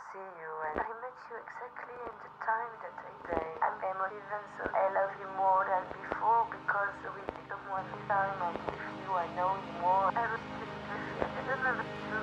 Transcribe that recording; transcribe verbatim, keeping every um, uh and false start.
see you, and I met you exactly in the time that I say I'm emotive, and so I love you more than before because with someone this time and with you I know you more. I was just I don't know.